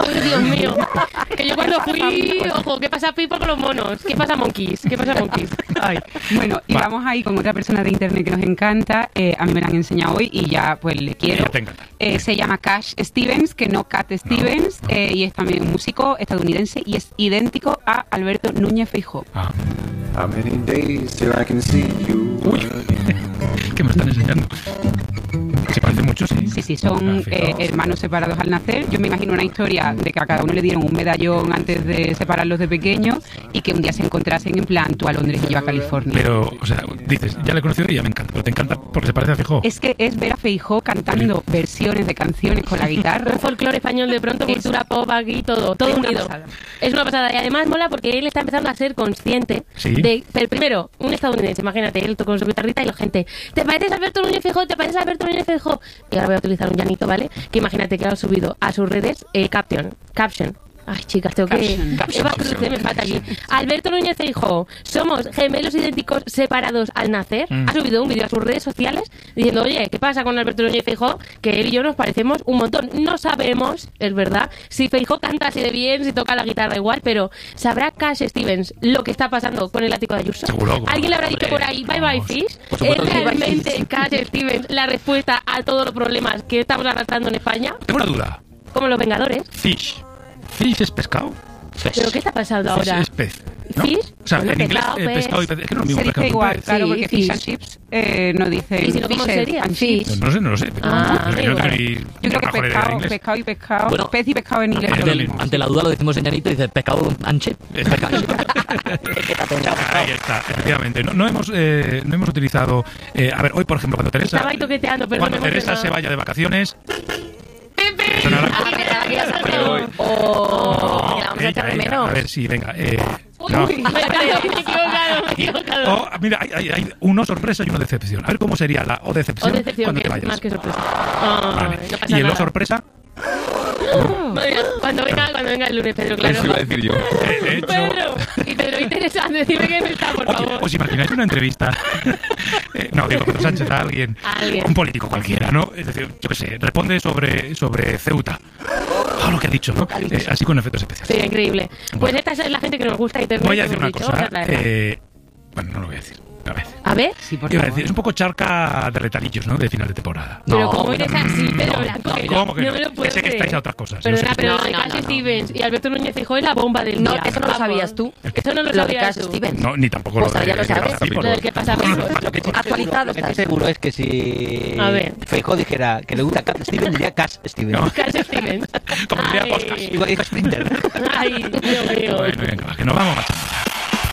Dios mío. Que yo cuando fui, ojo, ¿qué pasa Pipo con los monos? ¿Qué pasa Monkeys? Ay. Bueno, y vamos ahí con otra persona de internet que nos encanta. A mí me la han enseñado hoy y ya pues le quiero. Ya te encanta. Se llama Cash Stevens, que no Cat Stevens, y es también un músico estadounidense y es idéntico a Alberto Núñez Feijóo. Uy, ¿qué me están enseñando? Se parece mucho, sí. Sí, son hermanos separados al nacer. Yo me imagino una historia de que a cada uno le dieron un medallón antes de separarlos de pequeños y que un día se encontrasen en plan tú a Londres y yo a California. Pero, o sea, dices, ya le he conocido y ya me encanta. Pero te encanta porque se parece a Feijóo. Es que es ver a Feijóo cantando versiones de canciones con la guitarra. Un folclore español de pronto, cultura pop aquí, todo unido. Es una pasada. Y además mola porque él está empezando a ser consciente de... Pero primero, un estadounidense, imagínate, él con su guitarrita y la gente, ¿te pareces a Alberto Núñez Feijóo? ¿Te pareces a Alberto Núñez Feijóo? Y ahora voy a utilizar un llanito, ¿vale? Que imagínate que lo ha subido a sus redes caption. Ay, chicas, tengo que... Eva Cruz, me falta aquí. Alberto Núñez Feijóo, somos gemelos idénticos separados al nacer. Ha subido un vídeo a sus redes sociales diciendo, oye, ¿qué pasa con Alberto Núñez Feijóo? Que él y yo nos parecemos un montón. No sabemos, es verdad, si Feijóo canta así de bien, si toca la guitarra igual, pero ¿sabrá Cash Stevens lo que está pasando con el ático de Ayuso? Seguro. ¿Alguien le habrá dicho por ahí, bye bye fish? ¿Es realmente Cash Stevens la respuesta a todos los problemas que estamos arrastrando en España? Tengo una duda. Como los Vengadores. Fish es pescado. ¿Pero qué está pasando ahora? Es pez, ¿no? ¿Fish? O sea, Bueno, en inglés pescado, pescado y pez. Es que no es lo mismo Se pescado dice que igual, pez. claro, Sí, porque fish. fish and chips no dicen ¿Y si no, cómo fishes sería? and Fish. chips. No lo sé. Ah, Yo no tengo igual. ni Yo creo que pescado y pescado. Bueno, pez y pescado en inglés. Ante la duda lo decimos en llanito y dice pescado and chip. Ahí está, efectivamente. No hemos utilizado... a ver, hoy, por ejemplo, cuando Teresa... Estaba ahí toqueteando, pero Cuando no me Teresa emocionaba. se vaya de vacaciones... Ella, a ver, sí, venga. No. Me he equivocado. Mira, hay uno sorpresa y uno decepción. A ver cómo sería la o decepción cuando que te es más vayas. que sorpresa. Vale. No pasa Y el nada. o sorpresa... Madre mía, cuando venga el lunes, Pedro, claro. Eso iba a decir yo. De hecho... Pedro, interesante, decime que no está, por favor. ¿Os imagináis una entrevista? No, digo, Pedro Sánchez a alguien, un político cualquiera, ¿no? Es decir, yo qué sé, responde sobre Ceuta. Lo que ha dicho, ¿no? Así con efectos especiales. Sí, increíble. Pues esta es la gente que nos gusta. Voy a decir una cosa. Bueno, no lo voy a decir. A ver. Sí, por Iba a favor. decir, es un poco charca de retalillos, ¿no? De final de temporada. Pero ¿cómo eres así, Pedro Blanco? ¿Cómo que no? me lo puedo Que sé que creer. estáis a otras cosas. Perdona, pero No, lo de no, Cash no. Stevens y Alberto Núñez Feijóo es la bomba del No, día. eso no lo sabías tú. Eso no lo Lo de sabías Cash tú. Stevens. No, ni tampoco Pues lo de... ya lo sabes. Pipo. Lo del que pasa Pipo. Actualizado Estoy estás. seguro es que si A ver. Feijóo dijera que le gusta Cat Stevens, diría Cash Stevens. No. Cash Stevens. Como diría Ay. Podcast. Igual dijo Sprinter. Ay, Dios mío. Bueno, venga, que nos vamos.